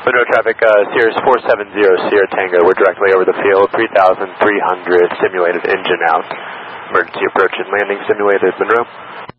Monroe traffic, Sirius 470 Sierra Tango. We're directly over the field, 3,300 simulated engine out. Emergency approach and landing simulated, Monroe.